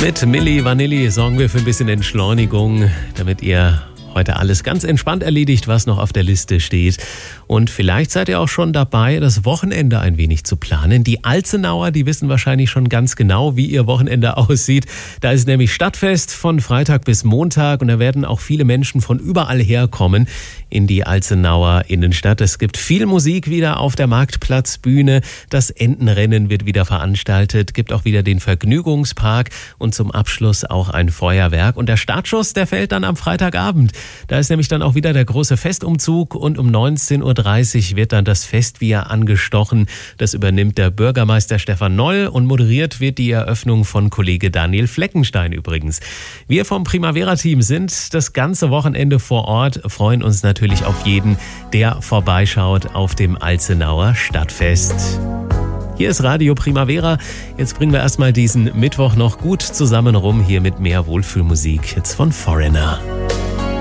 Mit Milli Vanilli sorgen wir für ein bisschen Entschleunigung, damit ihr heute alles ganz entspannt erledigt, was noch auf der Liste steht. Und vielleicht seid ihr auch schon dabei, das Wochenende ein wenig zu planen. Die Alzenauer, die wissen wahrscheinlich schon ganz genau, wie ihr Wochenende aussieht. Da ist nämlich Stadtfest von Freitag bis Montag und da werden auch viele Menschen von überall herkommen in die Alzenauer Innenstadt. Es gibt viel Musik wieder auf der Marktplatzbühne. Das Entenrennen wird wieder veranstaltet, gibt auch wieder den Vergnügungspark und zum Abschluss auch ein Feuerwerk. Und der Startschuss, der fällt dann am Freitagabend. Da ist nämlich dann auch wieder der große Festumzug und um 19:30 Uhr wird dann das Festbier angestochen. Das übernimmt der Bürgermeister Stefan Noll und moderiert wird die Eröffnung von Kollege Daniel Fleckenstein übrigens. Wir vom Primavera-Team sind das ganze Wochenende vor Ort, freuen uns natürlich auf jeden, der vorbeischaut auf dem Alzenauer Stadtfest. Hier ist Radio Primavera. Jetzt bringen wir erstmal diesen Mittwoch noch gut zusammen rum, hier mit mehr Wohlfühlmusik. Jetzt von Foreigner.